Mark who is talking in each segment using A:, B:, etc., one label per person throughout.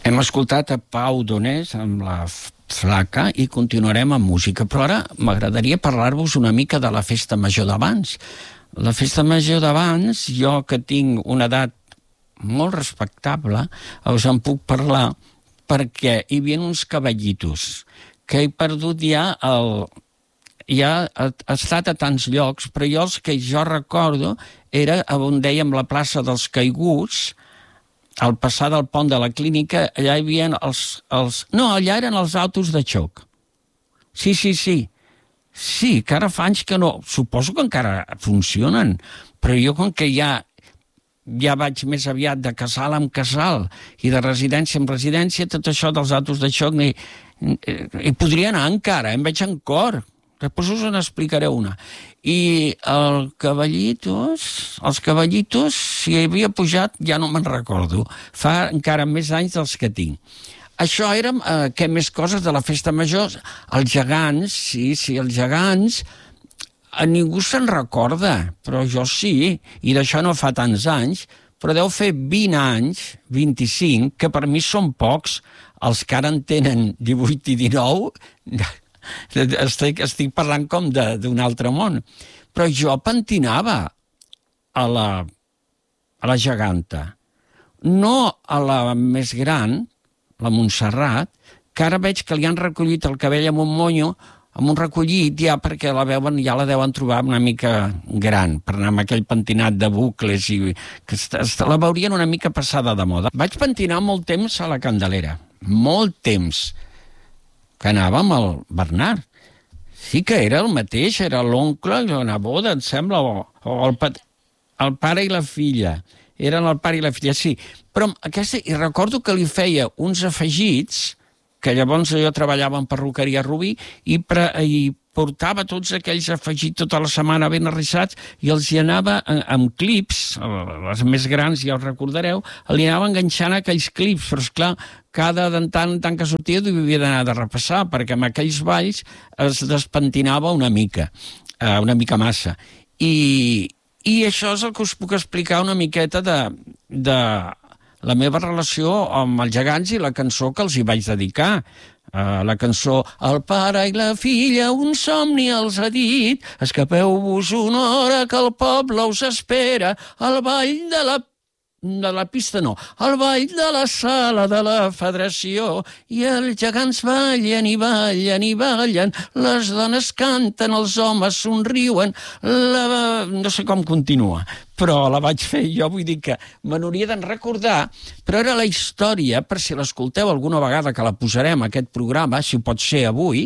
A: Hem escoltat a Pau Donés amb la Flaca i continuarem amb música, però ara m'agradaria parlar-vos una mica de la festa major d'abans. La festa major d'abans, jo que tinc una edat molt respectable, us en puc parlar perquè hi havia uns cavallitos que he perdut ja ja ha estat a tants llocs, però jo els que jo recordo era on dèiem la plaça dels Caiguts, al passar del pont de la clínica, allà hi havia no, allà eren els autos de xoc. Sí. Sí, que ara fa anys que no... Suposo que encara funcionen, però jo com que ja vaig més aviat de casal en casal i de residència en residència, tot això dels autos de xoc hi podria anar encara, em veig en cor. Després us n'explicaré una. I els cavallitos, si hi havia pujat, ja no me'n recordo. Fa encara més anys dels que tinc. Això era, què més coses de la festa major? Els gegants, sí, els gegants, a ningú se'n recorda, però jo sí, i d'això no fa tants anys, però deu fer 20 anys, 25, que per mi són pocs, els que ara en tenen 18 i 19... Estic parlant com d'un altre món. Però jo pentinava a la geganta. No a la més gran, la Montserrat, que ara veig que li han recollit el cabell amb un monyo, amb un recollit ja perquè ja la deuen trobar una mica gran, per anar amb aquell pentinat de bucles i que la veurien una mica passada de moda. Vaig pentinar molt temps a la Candelera, molt temps, que anava amb el Bernard. Sí que era el mateix, era l'oncle, la neboda, em sembla, o el pare i la filla. Eren el pare i la filla, sí. Però i recordo que li feia uns afegits, que llavors jo treballava en perruqueria Rubí, i portava tots aquells afegits tota la setmana ben arrissats i els hi anava amb clips, les més grans ja els recordareu, li anava enganxant aquells clips, però esclar, cada tant que sortia havia d'anar de repassar, perquè amb aquells balls es despentinava una mica massa. I això és el que us puc explicar una miqueta de la meva relació amb els gegants i la cançó que els hi vaig dedicar. La cançó El pare i la filla un somni els ha dit, escapeu-vos una hora que el poble us espera, al ball de la pista no, al ball de la sala de la federació, i els gegants ballen i ballen i ballen, les dones canten, els homes somriuen, no sé com continua, però la vaig fer jo, vull dir que me n'hauria d'en recordar, però era la història, per si l'escolteu alguna vegada que la posarem a aquest programa, si pot ser avui,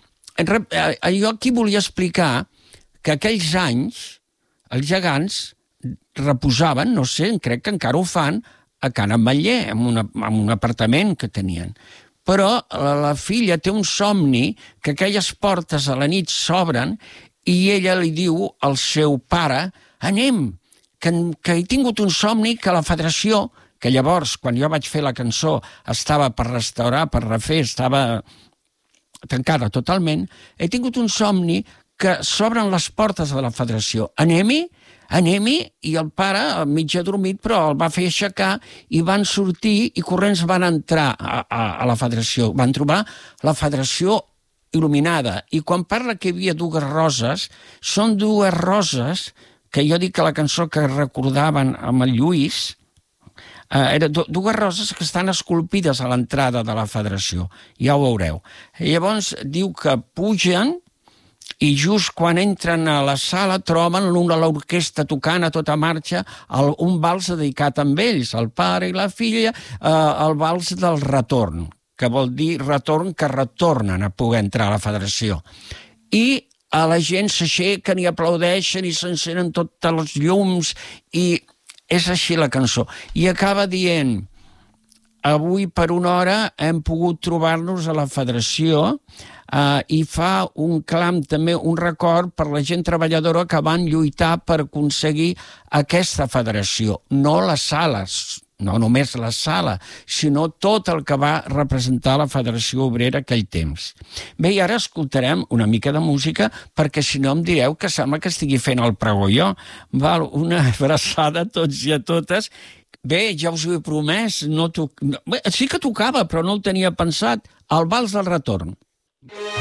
A: jo aquí volia explicar que aquells anys els gegants reposaven, no sé, crec que encara ho fan, a Can Ametller, en un apartament que tenien. Però la filla té un somni que aquelles portes a la nit s'obren i ella li diu al seu pare, anem, que he tingut un somni que la federació, que llavors, quan jo vaig fer la cançó, estava per restaurar, per refer, estava tancada totalment, he tingut un somni que s'obren les portes de la federació. Anem-hi, i el pare, mig adormit, però el va fer aixecar i van sortir i corrents van entrar a la federació. Van trobar la federació il·luminada. I quan parla que hi havia dues roses, són dues roses que jo dic que la cançó que recordaven amb el Lluís, eren dues roses que estan esculpides a l'entrada de la federació. Ja ho veureu. Llavors diu que pugen i just quan entren a la sala troben l'orquestra tocant a tota marxa un vals dedicat a ells, el pare i la filla, el vals del retorn, que vol dir retorn, que retornen a poder entrar a la federació. I a la gent s'aixequen i aplaudeixen i s'encenen totes les llums i és així la cançó. I acaba dient, avui per una hora hem pogut trobar-nos a la federació i fa un clam també, un record per la gent treballadora que van lluitar per aconseguir aquesta federació, no les sales, no només la sala, sinó tot el que va representar la Federació Obrera aquell temps. Bé, i ara escoltarem una mica de música, perquè si no em direu que sembla que estigui fent el pregó jo. Val, una abraçada a tots i a totes, Bé, ja us ho he promès, no sí que tocava, però no ho tenia pensat, el Vals del Retorn.